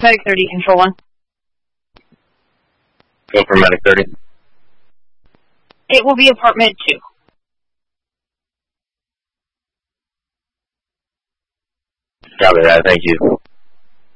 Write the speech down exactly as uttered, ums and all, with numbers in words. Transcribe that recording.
Medic thirty, Control one. Go for Medic thirty. It will be apartment two. Copy that, thank you.